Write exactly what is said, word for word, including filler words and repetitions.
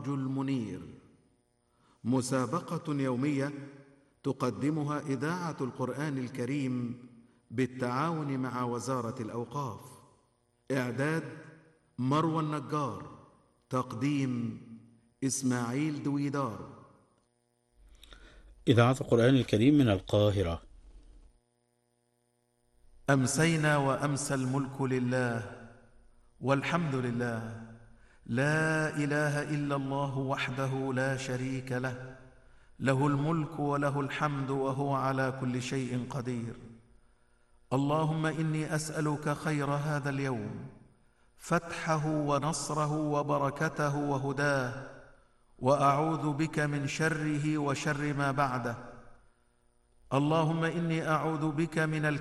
السراج المنير، مسابقة يومية تقدمها إذاعة القرآن الكريم بالتعاون مع وزارة الأوقاف. إعداد مروى النجار، تقديم إسماعيل دويدار. إذاعة القرآن الكريم من القاهرة. أمسينا وأمسى الملك لله والحمد لله، لا إله إلا الله وحده لا شريك له، له الملك وله الحمد وهو على كل شيء قدير. اللهم إني أسألك خير هذا اليوم، فتحه ونصره وبركته وهداه، وأعوذ بك من شره وشر ما بعده. اللهم إني أعوذ بك من